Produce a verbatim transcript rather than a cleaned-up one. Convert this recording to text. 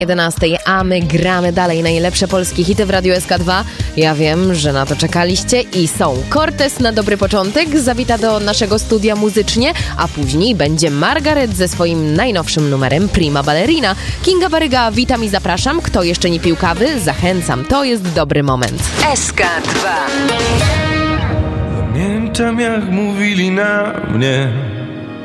jedenastej, a my gramy dalej najlepsze polskie hity w Radiu S K dwa. Ja wiem, że na to czekaliście i są. Cortez na dobry początek zawita do naszego studia muzycznie, a później będzie Margaret ze swoim najnowszym numerem Prima Ballerina. Kinga Baryga, witam i zapraszam. Kto jeszcze nie pił kawy? Zachęcam, to jest dobry moment. S K dwa. Pamiętam, jak mówili na mnie,